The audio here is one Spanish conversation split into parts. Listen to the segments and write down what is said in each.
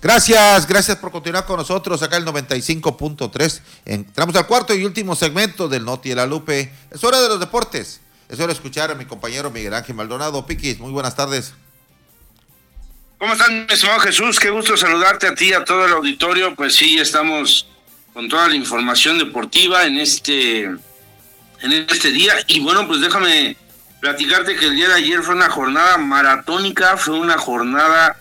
Gracias por continuar con nosotros acá el 95.3. Entramos al cuarto y último segmento del Noti de la Lupe. Es hora de los deportes. Es hora de escuchar a mi compañero Miguel Ángel Maldonado. Piquis, muy buenas tardes. ¿Cómo estás, mi estimado Jesús? Qué gusto saludarte a ti y a todo el auditorio. Pues sí, estamos con toda la información deportiva en este día. Y bueno, pues déjame platicarte que el día de ayer fue una jornada maratónica, fue una jornada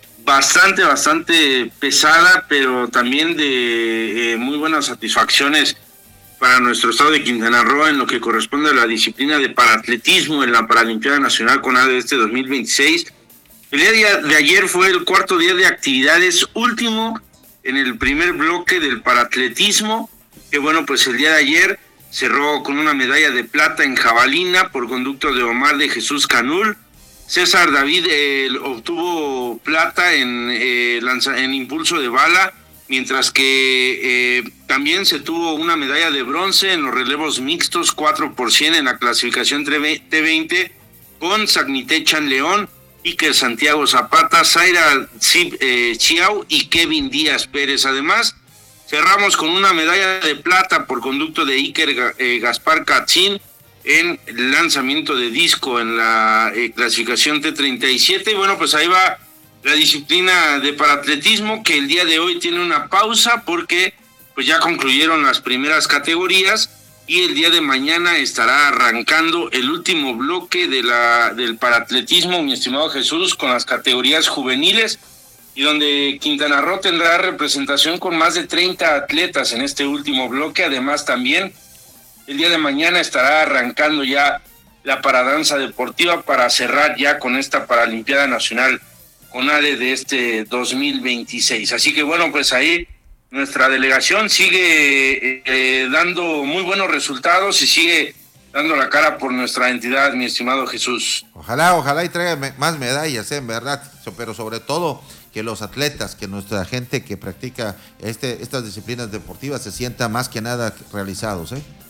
bastante pesada, pero también de muy buenas satisfacciones para nuestro estado de Quintana Roo en lo que corresponde a la disciplina de paraatletismo en la Paralimpiada Nacional CONADE de este 2026. El día de ayer fue el cuarto día de actividades, último en el primer bloque del paraatletismo, que bueno, pues el día de ayer cerró con una medalla de plata en jabalina por conducto de Omar de Jesús Canul. César David obtuvo plata en impulso de bala, mientras que también se tuvo una medalla de bronce en los relevos mixtos 4x100 en la clasificación T20 con Sagnitechan León, Iker Santiago Zapata, Zaira Chiao y Kevin Díaz Pérez. Además, cerramos con una medalla de plata por conducto de Iker Gaspar Katzin en el lanzamiento de disco en la clasificación T37. Y bueno, pues ahí va la disciplina de paraatletismo, que el día de hoy tiene una pausa porque pues ya concluyeron las primeras categorías y el día de mañana estará arrancando el último bloque del paraatletismo, mi estimado Jesús, con las categorías juveniles, y donde Quintana Roo tendrá representación con más de 30 atletas en este último bloque. Además, también el día de mañana estará arrancando ya la paradanza deportiva para cerrar ya con esta Paralimpiada Nacional CONADE de este 2026. Así que bueno, pues ahí nuestra delegación sigue dando muy buenos resultados y sigue dando la cara por nuestra entidad, mi estimado Jesús. Ojalá y traiga más medallas, en verdad, pero sobre todo que los atletas, que nuestra gente que practica estas disciplinas deportivas se sienta más que nada realizados,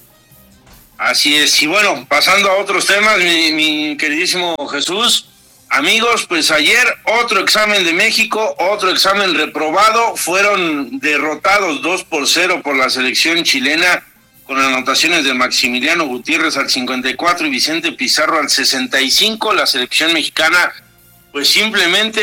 Así es. Y bueno, pasando a otros temas, mi queridísimo Jesús, amigos, pues ayer otro examen de México, otro examen reprobado. Fueron derrotados 2-0 por la selección chilena, con anotaciones de Maximiliano Gutiérrez al 54 y Vicente Pizarro al 65. La selección mexicana pues simplemente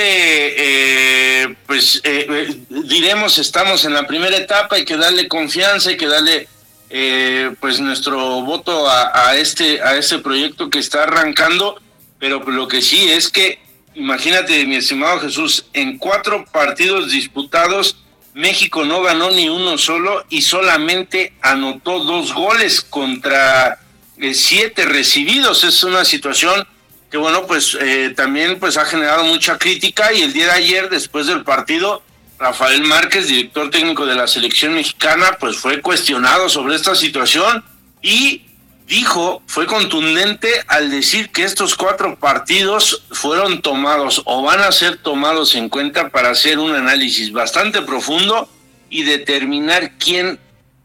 diremos, estamos en la primera etapa, hay que darle confianza, hay que darle pues nuestro voto a este proyecto que está arrancando. Pero lo que sí es que, imagínate, mi estimado Jesús, en 4 partidos disputados, México no ganó ni uno solo y solamente anotó 2 goles contra 7 recibidos. Es una situación que, bueno, pues también pues ha generado mucha crítica. Y el día de ayer, después del partido, Rafael Márquez, director técnico de la selección mexicana, pues fue cuestionado sobre esta situación y fue contundente al decir que estos 4 partidos fueron tomados o van a ser tomados en cuenta para hacer un análisis bastante profundo y determinar quién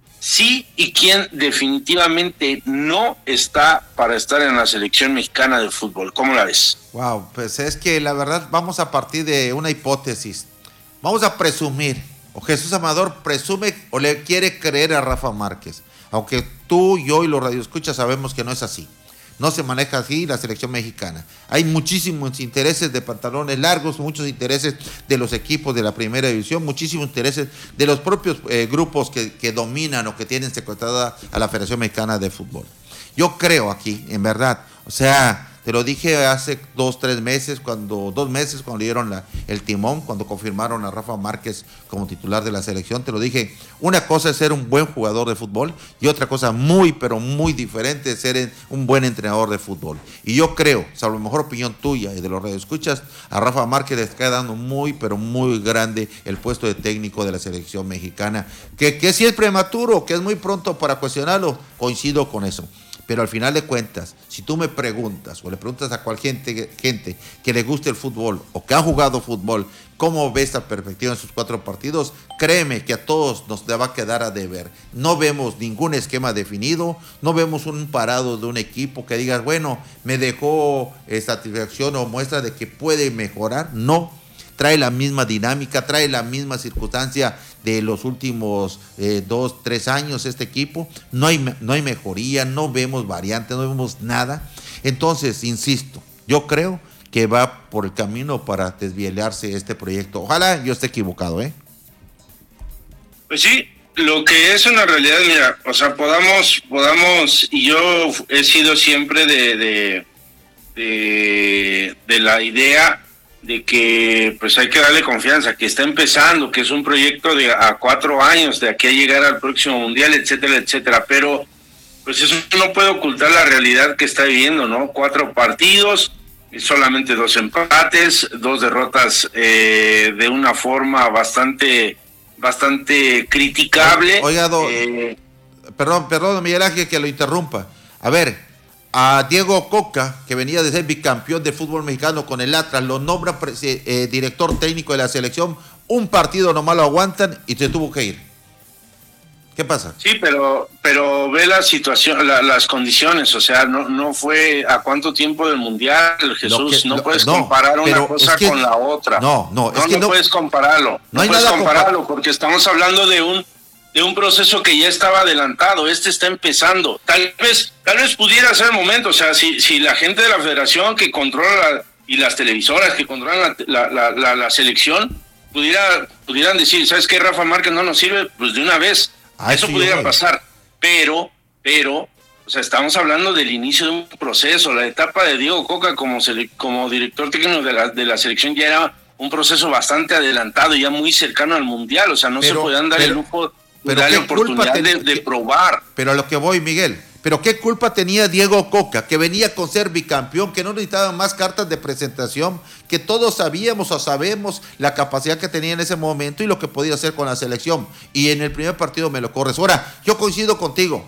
sí y quién definitivamente no está para estar en la selección mexicana de fútbol. ¿Cómo la ves? Wow, pues es que la verdad vamos a partir de una hipótesis. Vamos a presumir, o Jesús Amador presume o le quiere creer a Rafa Márquez, aunque tú, yo y los radioescuchas sabemos que no es así. No se maneja así la selección mexicana. Hay muchísimos intereses de pantalones largos, muchos intereses de los equipos de la primera división, muchísimos intereses de los propios grupos que dominan o que tienen secuestrada a la Federación Mexicana de Fútbol. Yo creo aquí, en verdad, o sea, te lo dije hace 2 meses, cuando le dieron el timón, cuando confirmaron a Rafa Márquez como titular de la selección, te lo dije, una cosa es ser un buen jugador de fútbol y otra cosa muy, pero muy diferente es ser un buen entrenador de fútbol. Y yo creo, salvo la mejor opinión tuya y de los radioescuchas, a Rafa Márquez le está dando muy, pero muy grande el puesto de técnico de la selección mexicana, que si es prematuro, que es muy pronto para cuestionarlo, coincido con eso. Pero al final de cuentas, si tú me preguntas o le preguntas a cualquier gente que le guste el fútbol o que ha jugado fútbol, ¿cómo ve esta perspectiva en sus 4 partidos? Créeme que a todos nos va a quedar a deber. No vemos ningún esquema definido, no vemos un parado de un equipo que digas, bueno, me dejó satisfacción o muestra de que puede mejorar. No. trae la misma dinámica, trae la misma circunstancia de los últimos 2, 3 años este equipo. No hay mejoría, no vemos variantes, no vemos nada. Entonces, insisto, yo creo que va por el camino para desviarse este proyecto. Ojalá yo esté equivocado, ¿eh? Pues sí, lo que es una realidad, mira, o sea, podamos, y yo he sido siempre de la idea de que pues hay que darle confianza, que está empezando, que es un proyecto de a 4 años, de aquí a llegar al próximo mundial, etcétera, etcétera, pero pues eso no puede ocultar la realidad que está viviendo, ¿no? 4 partidos, solamente 2 empates, 2 derrotas de una forma bastante criticable. Oiga, perdón, Miguel Ángel, que lo interrumpa. A ver, a Diego Coca, que venía de ser bicampeón de fútbol mexicano con el Atlas, lo nombra director técnico de la selección, un partido nomás lo aguantan y se tuvo que ir. ¿Qué pasa? Sí, pero ve la situación, las condiciones, o sea, no fue a cuánto tiempo del Mundial, Jesús, no puedes comparar una cosa con la otra. No puedes compararlo. No puedes compararlo porque estamos hablando de un proceso que ya estaba adelantado, está empezando. Tal vez pudiera ser el momento, o sea, si la gente de la federación que controla y las televisoras que controlan la selección pudieran decir, ¿sabes qué? Rafa Márquez no nos sirve, pues de una vez. Eso pudiera pasar, pero, o sea, estamos hablando del inicio de un proceso. La etapa de Diego Coca como director técnico de la selección ya era un proceso bastante adelantado, ya muy cercano al Mundial, o sea, no se podían dar el lujo de darle oportunidad de probar. Pero a lo que voy, Miguel, pero ¿qué culpa tenía Diego Coca, que venía con ser bicampeón, que no necesitaba más cartas de presentación, que todos sabíamos o sabemos la capacidad que tenía en ese momento y lo que podía hacer con la selección? Y en el primer partido me lo corres. Ahora, yo coincido contigo.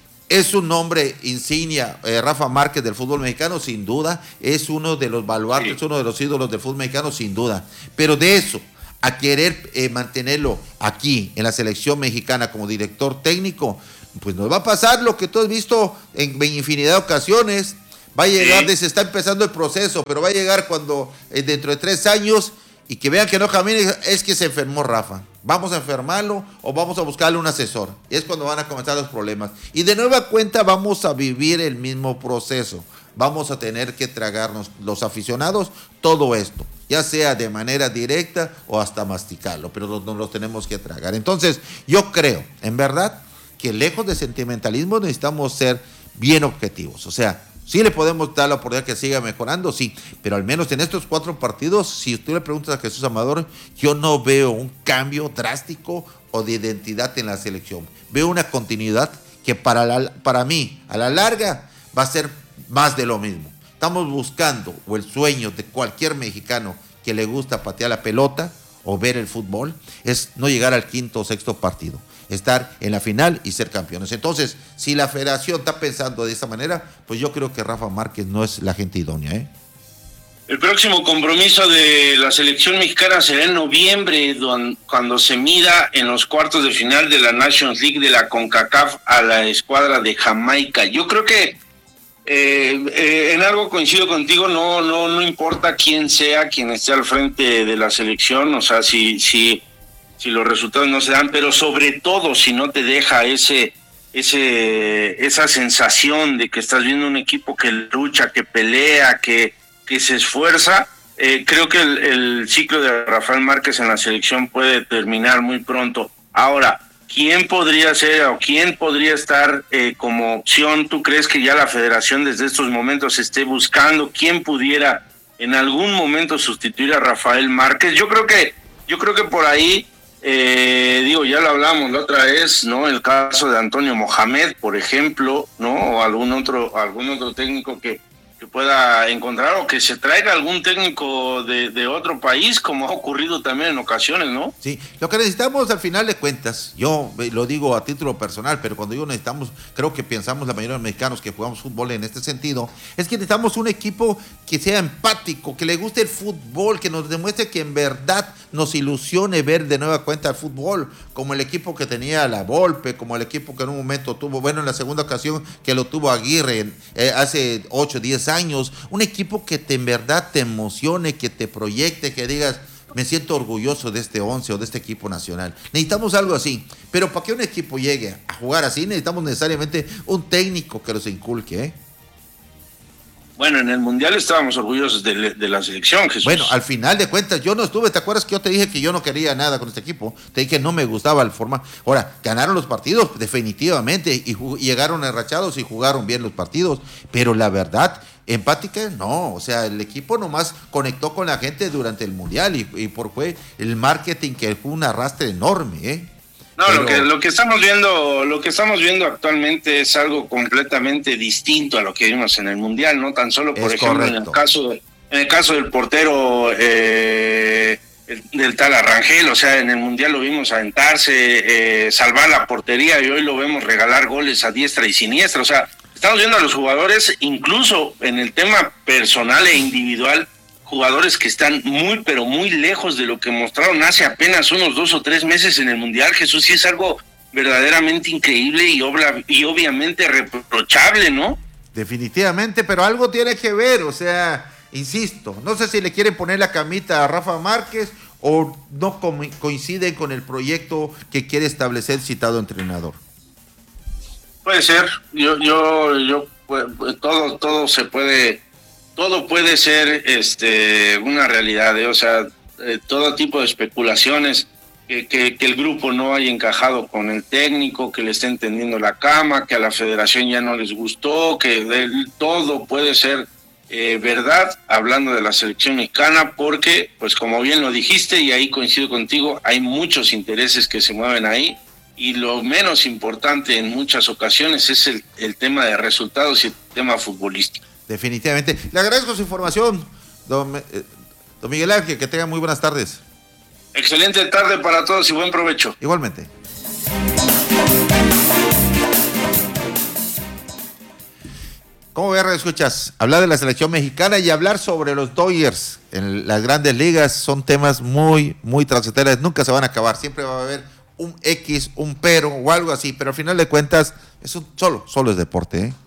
Es un nombre insignia, Rafa Márquez, del fútbol mexicano, sin duda. Es uno de los baluartes, uno de los ídolos del fútbol mexicano, sin duda. Pero de eso a querer mantenerlo aquí en la selección mexicana como director técnico, pues nos va a pasar lo que tú has visto en infinidad de ocasiones. Va a llegar, se está empezando el proceso, pero va a llegar cuando dentro de 3 años y que vean que no camina, es que se enfermó Rafa. Vamos a enfermarlo o vamos a buscarle un asesor. Y es cuando van a comenzar los problemas. Y de nueva cuenta vamos a vivir el mismo proceso. Vamos a tener que tragarnos los aficionados todo esto, ya sea de manera directa o hasta masticarlo, pero nos lo tenemos que tragar. Entonces, yo creo, en verdad, que lejos de sentimentalismo necesitamos ser bien objetivos. O sea, sí le podemos dar la oportunidad que siga mejorando, sí, pero al menos en estos 4 partidos, si tú le preguntas a Jesús Amador, yo no veo un cambio drástico o de identidad en la selección. Veo una continuidad que para mí, a la larga, va a ser más de lo mismo. Estamos buscando, o el sueño de cualquier mexicano que le gusta patear la pelota o ver el fútbol, es no llegar al 5º o 6º partido, estar en la final y ser campeones. Entonces, si la federación está pensando de esta manera, pues yo creo que Rafa Márquez no es la gente idónea, ¿eh? El próximo compromiso de la selección mexicana será en noviembre, cuando se mida en los cuartos de final de la Nations League de la CONCACAF a la escuadra de Jamaica. Yo creo que en algo coincido contigo, no importa quién sea quien esté al frente de la selección, o sea, si los resultados no se dan, pero sobre todo si no te deja esa sensación de que estás viendo un equipo que lucha, que pelea, que se esfuerza. Creo que el ciclo de Rafael Márquez en la selección puede terminar muy pronto. Ahora, ¿quién podría ser o quién podría estar como opción? ¿Tú crees que ya la federación desde estos momentos esté buscando quién pudiera en algún momento sustituir a Rafael Márquez? Yo creo que por ahí, ya lo hablamos la otra vez, ¿no? El caso de Antonio Mohamed, por ejemplo, ¿no? O algún otro técnico que pueda encontrar, o que se traiga algún técnico de otro país, como ha ocurrido también en ocasiones, ¿no? Sí, lo que necesitamos al final de cuentas, yo lo digo a título personal, pero cuando digo necesitamos, creo que pensamos la mayoría de los mexicanos que jugamos fútbol en este sentido, es que necesitamos un equipo que sea empático, que le guste el fútbol, que nos demuestre que en verdad nos ilusione ver de nueva cuenta el fútbol, como el equipo que tenía la Volpe, como el equipo que en un momento tuvo, en la segunda ocasión que lo tuvo Aguirre hace 8, 10 años, un equipo que en verdad te emocione, que te proyecte, que digas, me siento orgulloso de este 11 o de este equipo nacional. Necesitamos algo así, pero para que un equipo llegue a jugar así necesitamos necesariamente un técnico que los inculque, ¿eh? Bueno, en el Mundial estábamos orgullosos de la selección, Jesús. Bueno, al final de cuentas, yo no estuve, ¿te acuerdas que yo te dije que yo no quería nada con este equipo? Te dije que no me gustaba el formato. Ahora, ganaron los partidos, definitivamente, y llegaron enrachados y jugaron bien los partidos, pero la verdad, empática, no, o sea, el equipo nomás conectó con la gente durante el Mundial y fue el marketing que fue un arrastre enorme, ¿eh? No, pero lo que estamos viendo actualmente es algo completamente distinto a lo que vimos en el Mundial, ¿no? Tan solo, por ejemplo, correcto. en el caso del portero del tal Arrangel, o sea, en el Mundial lo vimos aventarse, salvar la portería, y hoy lo vemos regalar goles a diestra y siniestra. O sea, estamos viendo a los jugadores, incluso en el tema personal e individual, jugadores que están muy, pero muy lejos de lo que mostraron hace apenas unos 2 o 3 meses en el Mundial, Jesús. Sí es algo verdaderamente increíble y obviamente reprochable, ¿no? Definitivamente, pero algo tiene que ver, o sea, insisto, no sé si le quieren poner la camita a Rafa Márquez o no coinciden con el proyecto que quiere establecer el citado entrenador. Puede ser, todo se puede... Todo puede ser una realidad, o sea, todo tipo de especulaciones, que el grupo no haya encajado con el técnico, que le esté tendiendo la cama, que a la federación ya no les gustó, todo puede ser verdad, hablando de la selección mexicana, porque, pues como bien lo dijiste, y ahí coincido contigo, hay muchos intereses que se mueven ahí, y lo menos importante en muchas ocasiones es el tema de resultados y el tema futbolístico. Definitivamente. Le agradezco su información, don Miguel Ángel, que tenga muy buenas tardes. Excelente tarde para todos y buen provecho. Igualmente. ¿Cómo ves, escuchas? Hablar de la selección mexicana y hablar sobre los Dodgers en las grandes ligas son temas muy, muy trascendentales. Nunca se van a acabar. Siempre va a haber un X, un pero o algo así, pero al final de cuentas, solo es deporte, ¿eh?